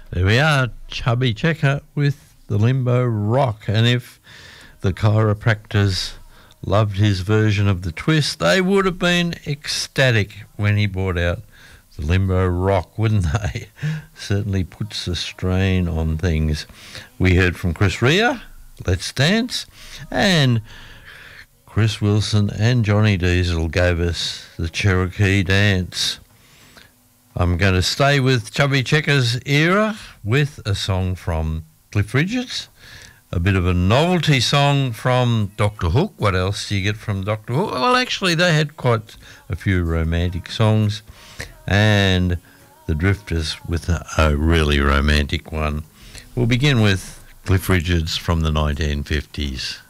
There we are, Chubby Checker with the Limbo Rock. And if the chiropractors loved his version of the twist, they would have been ecstatic when he brought out the Limbo Rock, wouldn't they? Certainly puts a strain on things. We heard from Chris Rea, Let's Dance, and Chris Wilson and Johnny Diesel gave us the Cherokee Dance. I'm going to stay with Chubby Checker's era with a song from Cliff Richards, a bit of a novelty song from Dr. Hook. What else do you get from Dr. Hook? Well, actually, they had quite a few romantic songs, and the Drifters with a really romantic one. We'll begin with Cliff Richards from the 1950s.